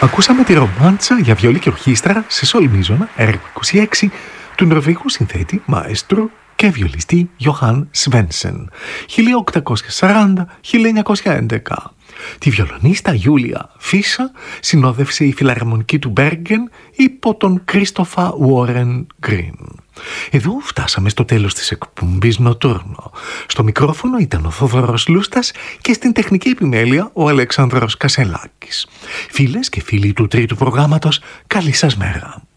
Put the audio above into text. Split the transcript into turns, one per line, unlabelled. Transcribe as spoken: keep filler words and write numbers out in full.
Ακούσαμε τη ρομάντσα για βιολί και ορχήστρα σε σολ μείζωνα, έργο είκοσι έξι, του νορβηγικού συνθέτη, μαέστρου και βιολιστή Johan Svendsen, χίλια οκτακόσια σαράντα με χίλια εννιακόσια έντεκα. Τη βιολονίστα Γιούλια Φίσα συνόδευσε η φιλαρμονική του Μπέργκεν υπό τον Κρίστοφα Βόρεν Γκριν. Εδώ φτάσαμε στο τέλος της εκπομπής Νοτούρνο. Στο μικρόφωνο ήταν ο Θόδωρος Λούστας και στην τεχνική επιμέλεια ο Αλέξανδρος Κασελάκης. Φίλες και φίλοι του τρίτου προγράμματος, καλή σας μέρα.